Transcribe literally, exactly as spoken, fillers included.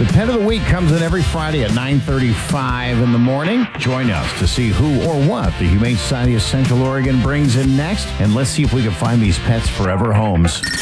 The Pet of the Week comes in every Friday at nine thirty-five in the morning. Join us to see who or what the Humane Society of Central Oregon brings in next, and let's see if we can find these pets forever homes.